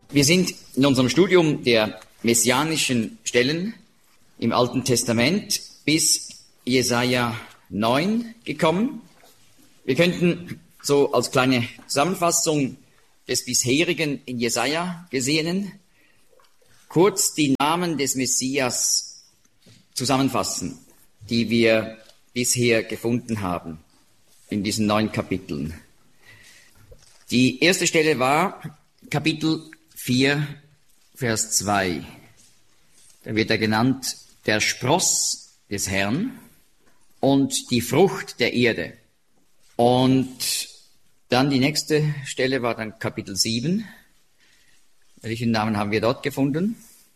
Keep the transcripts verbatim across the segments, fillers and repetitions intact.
Wir sind in unserem Studium der messianischen Stellen im Alten Testament bis Jesaja neun gekommen. Wir könnten so als kleine Zusammenfassung des bisherigen in Jesaja Gesehenen kurz die Namen des Messias zusammenfassen, die wir bisher gefunden haben in diesen neun Kapiteln. Die erste Stelle war Kapitel vier, Vers zwei. Da wird er genannt, der Spross des Herrn und die Frucht der Erde. Und dann die nächste Stelle war dann Kapitel sieben. Welchen Namen haben wir dort gefunden?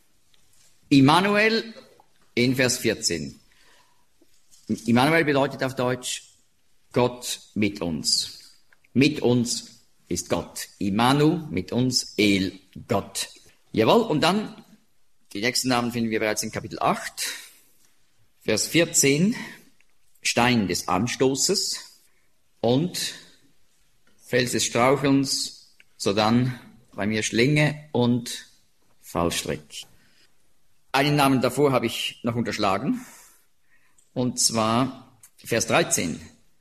Immanuel in Vers vierzehn. Immanuel bedeutet auf Deutsch Gott mit uns. Mit uns ist Gott. Immanu, mit uns, El, Gott. Jawohl, und dann, die nächsten Namen finden wir bereits in Kapitel acht, Vers vierzehn, Stein des Anstoßes und Fels des Strauchelns, sodann bei mir Schlinge und Fallstrick. Einen Namen davor habe ich noch unterschlagen, und zwar Vers dreizehn.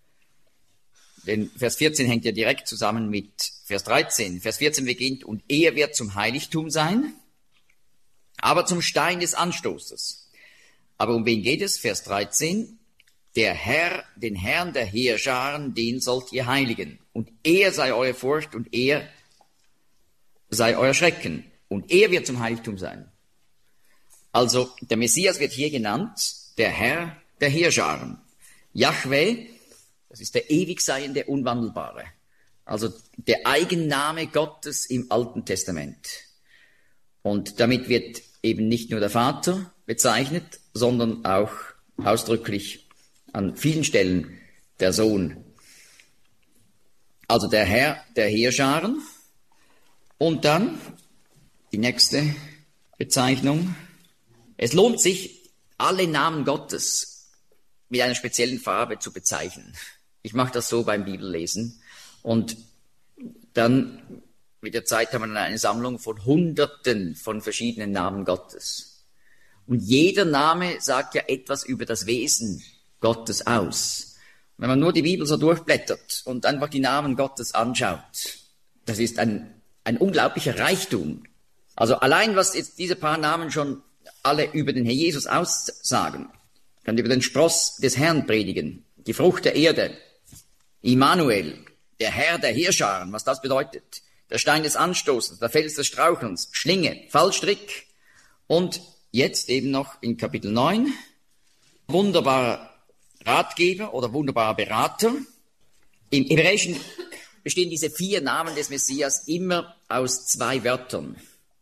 Denn Vers vierzehn hängt ja direkt zusammen mit Vers dreizehn. Vers vierzehn beginnt, und er wird zum Heiligtum sein, aber zum Stein des Anstoßes. Aber um wen geht es? Vers dreizehn. Der Herr, den Herrn der Heerscharen, den sollt ihr heiligen. Und er sei eure Furcht und er sei euer Schrecken. Und er wird zum Heiligtum sein. Also der Messias wird hier genannt, der Herr der Heerscharen. Jahwe, das ist der Ewigseiende, Unwandelbare. Also der Eigenname Gottes im Alten Testament. Und damit wird eben nicht nur der Vater bezeichnet, sondern auch ausdrücklich an vielen Stellen der Sohn. Also der Herr der Heerscharen. Und dann die nächste Bezeichnung. Es lohnt sich, alle Namen Gottes mit einer speziellen Farbe zu bezeichnen. Ich mache das so beim Bibellesen. Und dann mit der Zeit haben wir dann eine Sammlung von Hunderten von verschiedenen Namen Gottes. Und jeder Name sagt ja etwas über das Wesen Gottes aus. Wenn man nur die Bibel so durchblättert und einfach die Namen Gottes anschaut, das ist ein, ein unglaublicher Reichtum. Also allein, was jetzt diese paar Namen schon alle über den Herr Jesus aussagen, kann über den Spross des Herrn predigen, die Frucht der Erde, Immanuel, der Herr der Heerscharen, was das bedeutet, der Stein des Anstoßens, der Fels des Strauchelns, Schlinge, Fallstrick und jetzt eben noch in Kapitel neun, wunderbarer Ratgeber oder wunderbarer Berater. Im Hebräischen bestehen diese vier Namen des Messias immer aus zwei Wörtern,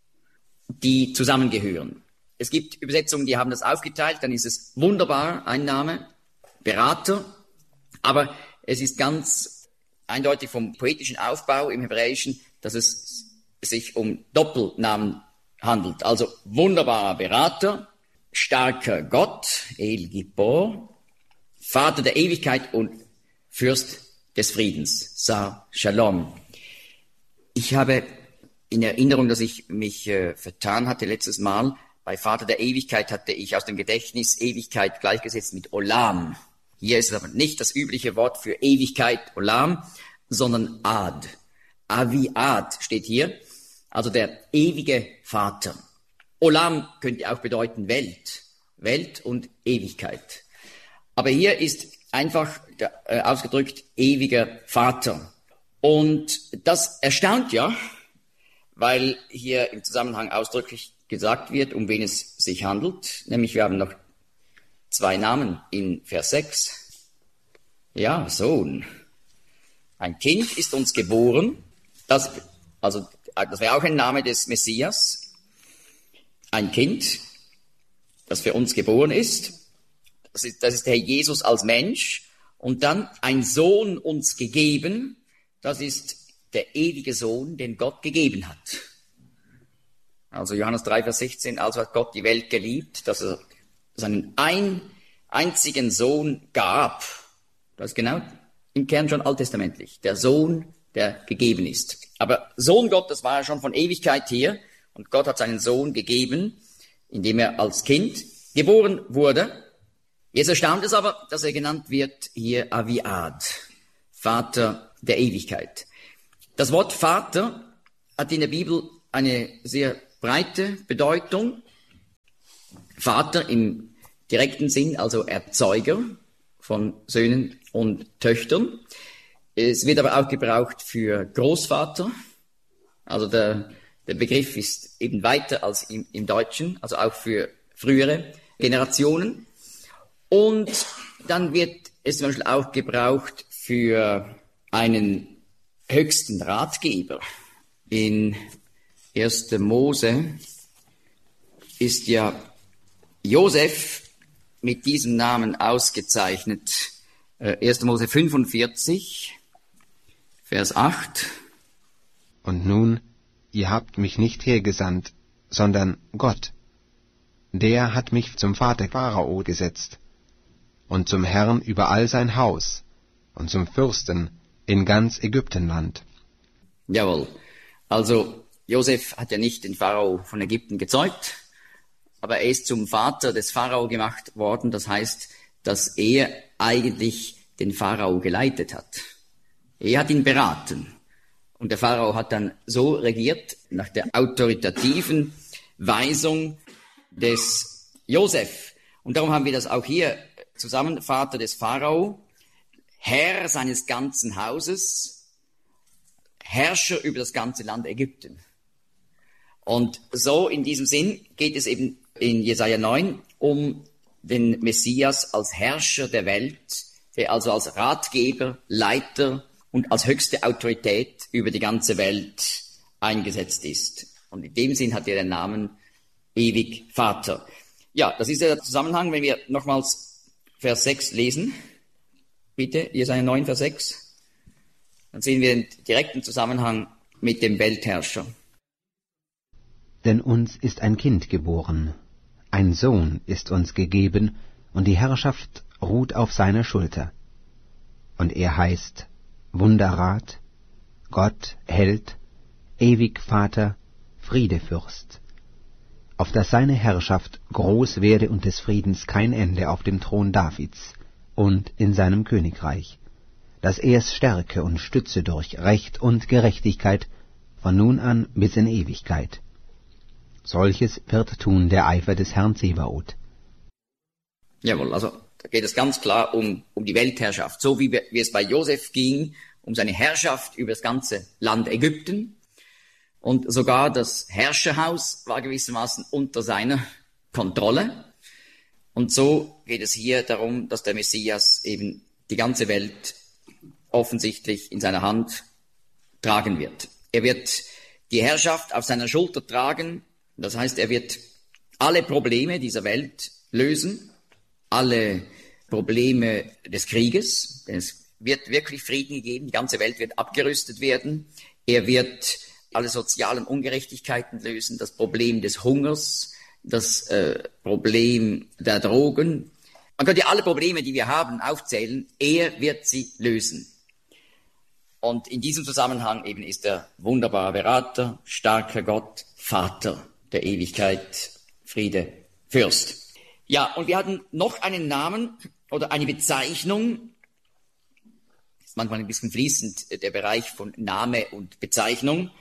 die zusammengehören. Es gibt Übersetzungen, die haben das aufgeteilt, dann ist es wunderbar, ein Name, Berater, aber es ist ganz eindeutig vom poetischen Aufbau im Hebräischen, dass es sich um Doppelnamen handelt. Also wunderbarer Berater, starker Gott, El Gibor, Vater der Ewigkeit und Fürst des Friedens, Sar Shalom. Ich habe in Erinnerung, dass ich mich äh, vertan hatte letztes Mal. Bei Vater der Ewigkeit hatte ich aus dem Gedächtnis Ewigkeit gleichgesetzt mit Olam. Hier ist es aber nicht das übliche Wort für Ewigkeit, Olam, sondern Ad. Aviad steht hier, also der ewige Vater. Olam könnte auch bedeuten Welt, Welt und Ewigkeit. Aber hier ist einfach äh, ausgedrückt ewiger Vater. Und das erstaunt ja, weil hier im Zusammenhang ausdrücklich gesagt wird, um wen es sich handelt. Nämlich wir haben noch zwei Namen in Vers sechs. Ja, Sohn. Ein Kind ist uns geboren. Das, also, das wäre auch ein Name des Messias. Ein Kind, das für uns geboren ist. Das ist, das ist der Herr Jesus als Mensch. Und dann ein Sohn uns gegeben. Das ist der ewige Sohn, den Gott gegeben hat. Also Johannes drei, Vers sechzehn, also hat Gott die Welt geliebt, dass er seinen ein, einzigen Sohn gab. Das ist genau im Kern schon alttestamentlich. Der Sohn, der gegeben ist. Aber Sohn Gottes war er schon von Ewigkeit her und Gott hat seinen Sohn gegeben, indem er als Kind geboren wurde. Jetzt erstaunt es aber, dass er genannt wird hier Aviad, Vater der Ewigkeit. Das Wort Vater hat in der Bibel eine sehr breite Bedeutung. Vater im direkten Sinn, also Erzeuger von Söhnen und Töchtern. Es wird aber auch gebraucht für Großvater. Also der, der Begriff ist eben weiter als im, im Deutschen, also auch für frühere Generationen. Und dann wird es zum Beispiel auch gebraucht für einen höchsten Ratgeber. In erster Mose ist ja Josef mit diesem Namen ausgezeichnet. erster Mose fünfundvierzig, Vers acht. Und nun, ihr habt mich nicht hergesandt, sondern Gott. Der hat mich zum Vater Pharao gesetzt und zum Herrn über all sein Haus und zum Fürsten in ganz Ägyptenland. Jawohl. Also Josef hat ja nicht den Pharao von Ägypten gezeugt, aber er ist zum Vater des Pharao gemacht worden. Das heißt, dass er eigentlich den Pharao geleitet hat. Er hat ihn beraten. Und der Pharao hat dann so regiert, nach der autoritativen Weisung des Josef. Und darum haben wir das auch hier zusammen, Vater des Pharao, Herr seines ganzen Hauses, Herrscher über das ganze Land Ägypten. Und so in diesem Sinn geht es eben in Jesaja neun um den Messias als Herrscher der Welt, der also als Ratgeber, Leiter und als höchste Autorität über die ganze Welt eingesetzt ist. Und in dem Sinn hat er den Namen ewig Vater. Ja, das ist der Zusammenhang, wenn wir nochmals Vers sechs lesen. Bitte, Jesaja neun, Vers sechs. Dann sehen wir den direkten Zusammenhang mit dem Weltherrscher. Denn uns ist ein Kind geboren, ein Sohn ist uns gegeben, und die Herrschaft ruht auf seiner Schulter. Und er heißt Wunderrat, Gott, Held, ewig Vater, Friedefürst. Auf dass seine Herrschaft groß werde und des Friedens kein Ende auf dem Thron Davids und in seinem Königreich, dass er es stärke und stütze durch Recht und Gerechtigkeit von nun an bis in Ewigkeit. Solches wird tun der Eifer des Herrn Zebaoth. Jawohl, also da geht es ganz klar um, um die Weltherrschaft, so wie, wie es bei Josef ging, um seine Herrschaft über das ganze Land Ägypten. Und sogar das Herrscherhaus war gewissermaßen unter seiner Kontrolle. Und so geht es hier darum, dass der Messias eben die ganze Welt offensichtlich in seiner Hand tragen wird. Er wird die Herrschaft auf seiner Schulter tragen. Das heißt, er wird alle Probleme dieser Welt lösen, alle Probleme des Krieges. Denn es wird wirklich Frieden gegeben, die ganze Welt wird abgerüstet werden. Er wird alle sozialen Ungerechtigkeiten lösen, das Problem des Hungers, das äh, Problem der Drogen. Man könnte alle Probleme, die wir haben, aufzählen. Er wird sie lösen. Und in diesem Zusammenhang eben ist er wunderbarer Berater, starker Gott, Vater der Ewigkeit, Friede, Fürst. Ja, und wir hatten noch einen Namen oder eine Bezeichnung. Ist manchmal ein bisschen fließend, der Bereich von Name und Bezeichnung.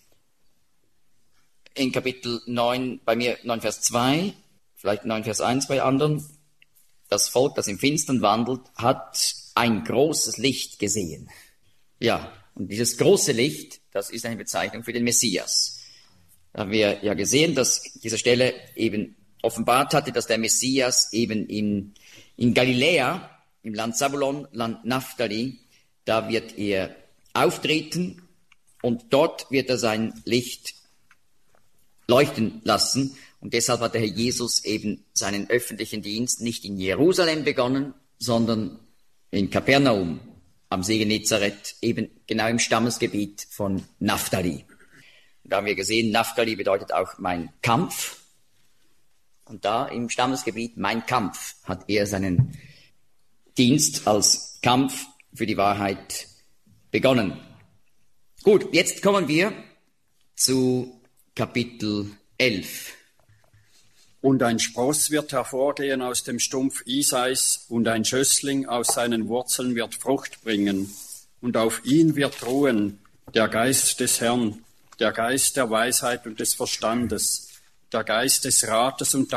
In Kapitel neun, bei mir neun Vers zwei, vielleicht neun Vers eins bei anderen. Das Volk, das im Finstern wandelt, hat ein großes Licht gesehen. Ja, und dieses große Licht, das ist eine Bezeichnung für den Messias. Da haben wir ja gesehen, dass diese Stelle eben offenbart hatte, dass der Messias eben in, in Galiläa, im Land Zabulon, Land Naphtali, da wird er auftreten und dort wird er sein Licht leuchten lassen. Und deshalb hat der Herr Jesus eben seinen öffentlichen Dienst nicht in Jerusalem begonnen, sondern in Kapernaum am See Genezareth, eben genau im Stammesgebiet von Naphtali. Da haben wir gesehen, Naphtali bedeutet auch mein Kampf. Und da im Stammesgebiet mein Kampf hat er seinen Dienst als Kampf für die Wahrheit begonnen. Gut, jetzt kommen wir zu Kapitel elf. Und ein Spross wird hervorgehen aus dem Stumpf Isais, und ein Schössling aus seinen Wurzeln wird Frucht bringen. Und auf ihn wird ruhen der Geist des Herrn, der Geist der Weisheit und des Verstandes, der Geist des Rates und